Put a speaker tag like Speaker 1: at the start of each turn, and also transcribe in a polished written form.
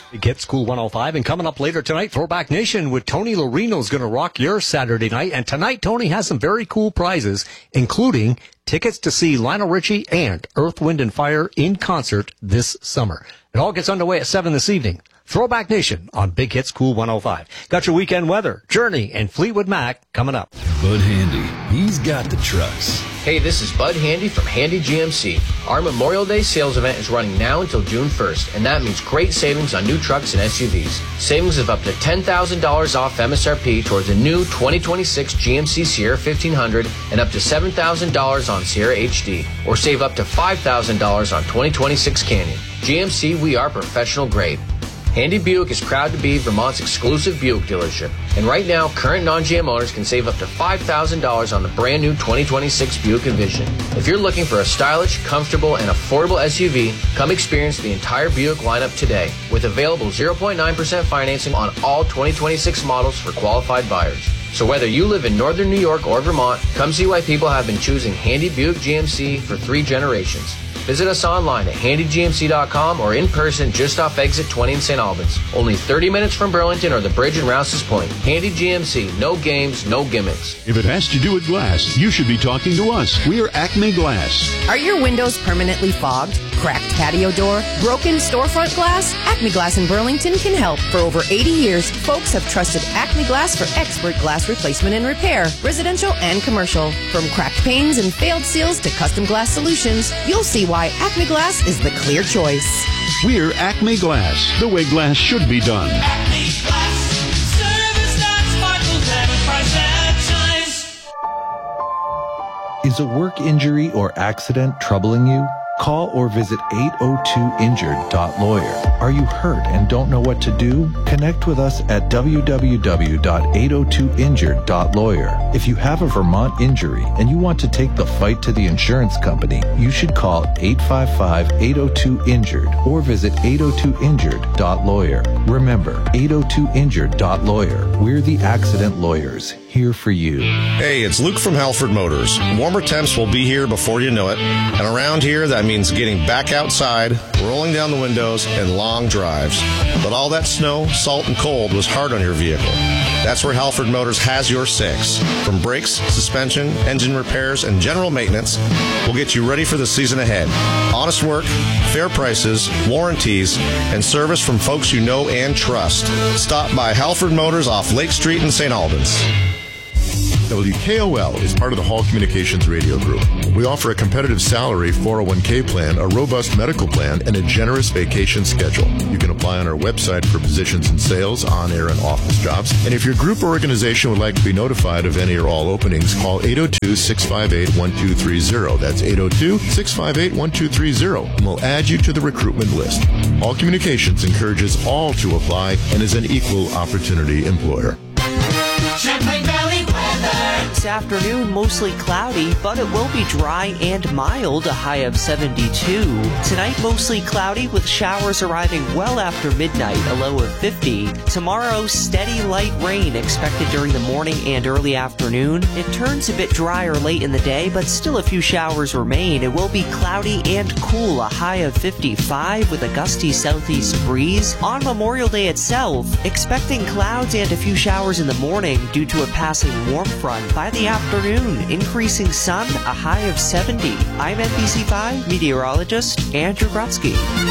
Speaker 1: Big Hits Cool 105. And coming up later tonight, Throwback Nation with Tony Lorino's going to rock your Saturday night. And tonight, Tony has some very cool prizes, including tickets to see Lionel Richie and Earth, Wind & Fire in concert this summer. It all gets underway at 7 this evening. Throwback Nation on Big Hits Cool 105. Got your weekend weather, Journey, and Fleetwood Mac coming up.
Speaker 2: Bud Handy, he's got the trucks.
Speaker 3: Hey, this is Bud Handy from Handy GMC. Our Memorial Day sales event is running now until June 1st, and that means great savings on new trucks and SUVs. Savings of up to $10,000 off MSRP towards a new 2026 GMC Sierra 1500 and up to $7,000 on Sierra HD, or save up to $5,000 on 2026 Canyon. GMC, we are professional grade. Handy Buick is proud to be Vermont's exclusive Buick dealership. And right now, current non-GM owners can save up to $5,000 on the brand new 2026 Buick Envision. If you're looking for a stylish, comfortable, and affordable SUV, come experience the entire Buick lineup today with available 0.9% financing on all 2026 models for qualified buyers. So whether you live in northern New York or Vermont, come see why people have been choosing Handy Buick GMC for 3 generations. Visit us online at handygmc.com or in person just off exit 20 in St. Albans. Only 30 minutes from Burlington or the bridge in Rouse's Point. Handy GMC, no games, no gimmicks.
Speaker 4: If it has to do with glass, you should be talking to us. We are Acme Glass.
Speaker 5: Are your windows permanently fogged? Cracked patio door? Broken storefront glass? Acme Glass in Burlington can help. For over 80 years, folks have trusted Acme Glass for expert glass replacement and repair, residential and commercial. From cracked panes and failed seals to custom glass solutions, you'll see why Acme Glass is the clear choice.
Speaker 4: We're Acme Glass, the way glass should be done.
Speaker 6: Acme Glass, service that sparkles and a price that shines.
Speaker 7: Is a work injury or accident troubling you? Call or visit 802injured.lawyer. Are you hurt and don't know what to do? Connect with us at www.802injured.lawyer. If you have a Vermont injury and you want to take the fight to the insurance company, you should call 855-802-INJURED or visit 802injured.lawyer. Remember, 802injured.lawyer. We're the accident lawyers, here for you.
Speaker 8: Hey, it's Luke from Halford Motors. Warmer temps will be here before you know it. And around here, that means getting back outside, rolling down the windows, and long drives. But all that snow, salt, and cold was hard on your vehicle. That's where Halford Motors has your six. From brakes, suspension, engine repairs, and general maintenance, we'll get you ready for the season ahead. Honest work, fair prices, warranties, and service from folks you know and trust. Stop by Halford Motors off Lake Street in St. Albans.
Speaker 9: WKOL is part of the Hall Communications Radio Group. We offer a competitive salary, 401k plan, a robust medical plan, and a generous vacation schedule. You can apply on our website for positions in sales, on-air, and office jobs. And if your group or organization would like to be notified of any or all openings, call 802-658-1230. That's 802-658-1230, and we'll add you to the recruitment list. Hall Communications encourages all to apply and is an equal opportunity employer.
Speaker 6: Champlain Valley weather.
Speaker 10: This afternoon, mostly cloudy, but it will be dry and mild, a high of 72. Tonight, mostly cloudy with showers arriving well after midnight, a low of 50. Tomorrow, steady light rain expected during the morning and early afternoon. It turns a bit drier late in the day, but still a few showers remain. It will be cloudy and cool, a high of 55 with a gusty southeast breeze. On Memorial Day itself, expecting clouds and a few showers in the morning due to a passing warm front. By the afternoon, increasing sun, a high of 70. I'm NBC5 meteorologist Andrew Grotsky.